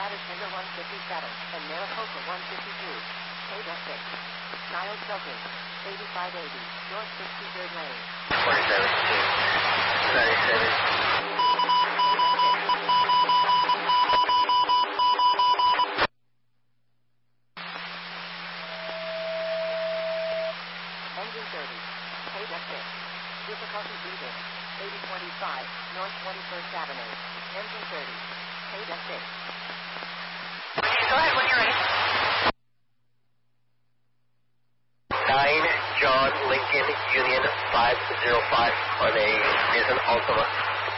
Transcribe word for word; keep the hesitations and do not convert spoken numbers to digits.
Nevada Tender one fifty-seven, and Mariposa one fifty-two. Paid at six. Child shelter, eighty-five eighty, North sixty-third Lane. forty-seven, thirty-seven. Engine thirty. Paid at six. Difficulty breathing. eighty twenty-five, North twenty-first Avenue. Engine thirty. Paid at six. Okay, go ahead when you're ready. nine John Lincoln Union five zero five on a Nissan Altima.